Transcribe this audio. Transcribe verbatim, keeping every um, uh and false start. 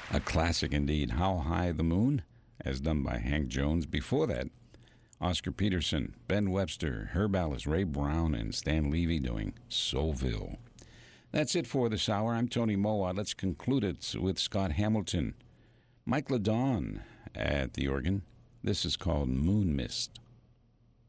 A classic indeed. How High the Moon, as done by Hank Jones. Before that, Oscar Peterson, Ben Webster, Herb Allis, Ray Brown, and Stan Levy doing Soulville. That's it for this hour. I'm Tony Mowat. Let's conclude it with Scott Hamilton. Mike LeDon at the organ. This is called Moon Mist.